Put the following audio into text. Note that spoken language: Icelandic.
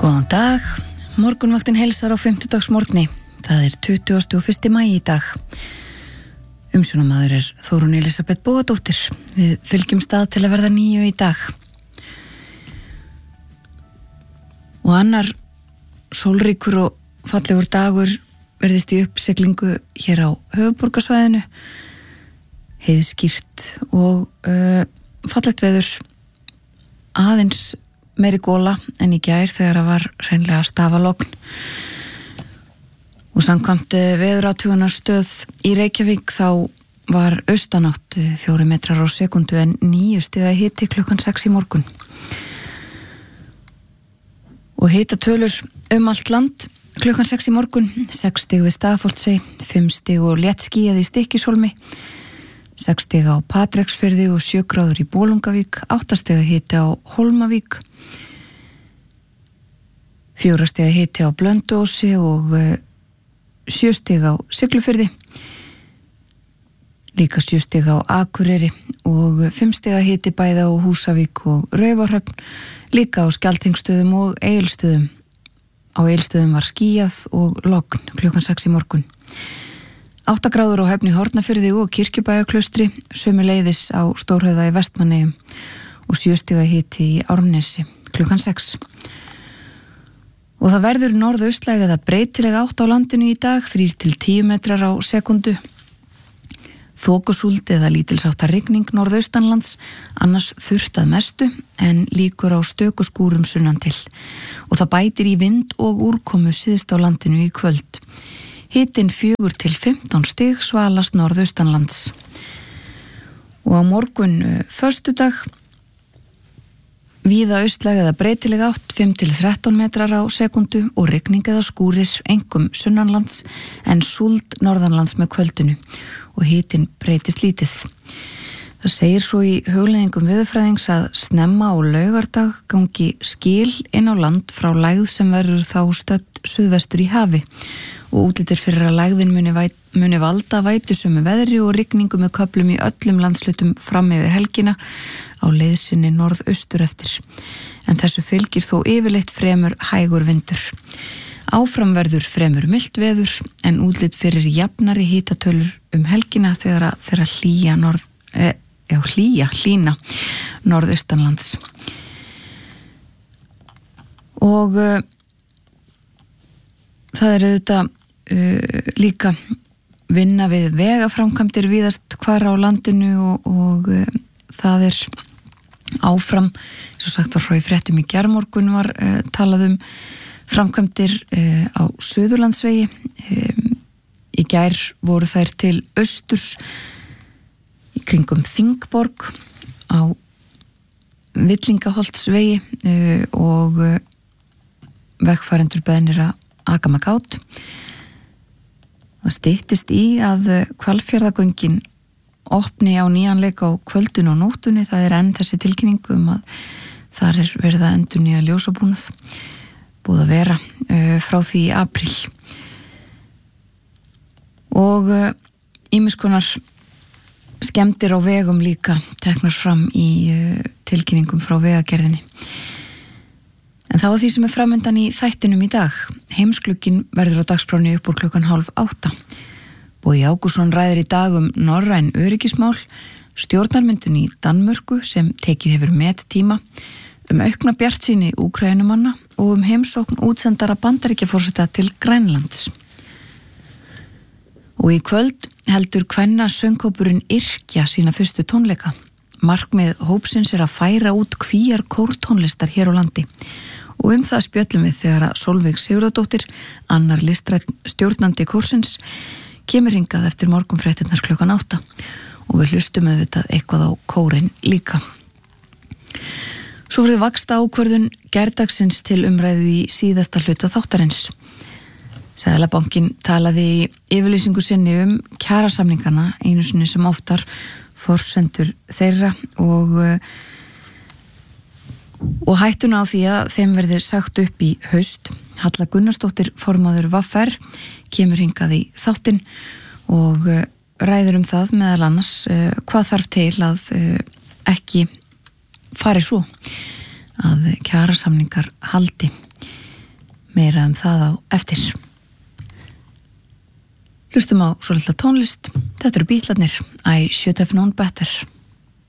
Góðan dag, morgunvaktin heilsar á 50-dagsmorgni. Það er 21. maí í dag. Umsjónamaður Þórunn Elísabet Bóadóttir. Við fylgjum stað til að verða 9 í dag. Og annar sólríkur og fallegur dagur verðist í uppsiglingu hér á höfuðborgarsvæðinu. Heiðskýrt og fallegt veður, aðeins meiri góla en í gær þegar það var hreinlega stafalogn. Og samkvæmt veðurathugunarstöð í Reykjavík þá var austanátt 4 metrar á sekundu en 9 stiga hiti klukkan 6 í morgun. Og hitatölur allt land klukkan 6 í morgun, 6 stig við Staðarholtsey, 5 stig og léttskýjað í Stykkishólmi, 6 stig á Patreksfirði og 7 gráður í Bolungavík, 8 stiga hiti á Hólmavík, 4 stiga hiti á Blönduósi og 7 stig á Siglufirði, líka 7 stig á Akureyri og 5 stiga hiti bæði á Húsavík og Raufarhöfn, líka á Skjaldþingsstöðum og Egilsstöðum. Á Egilsstöðum var skýjað og logn klukkan 6 í morgun. 8 gráður á Höfn í Hornafirði og Kirkjubæjarklaustri, sömuleiðis á Stórhöfða í Vestmannaeyjum og 7 stiga hiti í Árnesi klukkan 6. Og það verður norðaustlæg eða breytileg átt á landinu í dag, 3 til 10 metrar á sekundu. Þokusúld eða lítilsháttar rigning norðaustanlands, annars þurrt að mestu en líkur á stöku skúrum sunnan til. Og það bætir í vind og úrkomu syðst á landinu í kvöld. Hitinn 4 til 15 stig svalast norðaustanlands. Og á morgun föstudag víða austlæg eða breytileg átt 5 til 13 metrar á sekundu og rigning eða skúrir einkum sunnanlands en súld norðanlands með kvöldinu og hitinn breytist lítið. Það segir svo í hugleiðingum veðurfræðings að snemma á laugardag gangi skil inn á land frá lægð sem verður þá stödd suðvestur í hafi og útlitir fyrir að lægðin muni valda vætusömu veðri og rigningu með köflum í öllum landslutum fram yfir helgina á leiðsinni norðaustur eftir. En þessu fylgir þó yfirleitt fremur hægur vindur. Áfram verður fremur milt veður en útlit fyrir jafnari hitatölur helgina þegar að fer að hlýna norðaustanlands. Og það er auðvitað líka vinna við vegaframkvæmdir víðast hvar á landinu og það er áfram, eins og sagt var frá í fréttum í gærmorgun var talað framkvæmdir á Suðurlandsvegi. Í gær voru þær til austurs í kringum Þingborg á Villingaholtsvegi og vegfarendur beðnir að aka með gát. Það styttist í að Hvalfjarðargöngin opni á nýjan leik á kvöldun og nóttunni. Það er enn þessi tilkynning að þar er verið að endurnýja ljósabúnað, búið að vera frá því í apríl. Og ýmiss konar skemmdir á vegum líka teknar fram í tilkynningum frá vegagerðinni. En það var því sem er framundan í þættinum í dag. Heimsglugginn verður á dagskráni upp úr klukkan 7:30. Bogi Ágússon ræðir í dag norræn öryggismál, stjórnarmyndun í Danmörku sem tekið hefur mettíma, aukna bjartsýni Úkraínumanna og heimsókn útsendara Bandaríkjaforseta til Grænlands. Og í kvöld heldur kvenna söngkópurinn Yrkja sína fyrstu tónleika. Markmið hópsins er að færa út kvíar kórtónlistar hér á landi. Og það spjöllum við þegar að Sólveig Sigurðardóttir, annar listrænn stjórnandi kórsins, kemur hingað eftir morgunfréttirnar klukkan 8 og við hlustum auðvitað eitthvað á kórinn líka. Svo verður vaxta ákvörðun gærdagsins til umræðu í síðasta hluta þáttarins. Seðlabankinn talaði í yfirlýsingu sinni kjarasamningana einu sinni sem oftar, forsendur þeirra og hættuna á því að þeim verði sagt upp í haust. Halla Gunnarsdóttir, formaður VR, kemur hingað í þáttinn og ræður það meðal annars hvað þarf til að ekki fari svo að kjarasamningar haldi. Meira það á eftir. Hlustum á svolítið tónlist. Þetta eru Bítlarnir, I Should Have Known Better.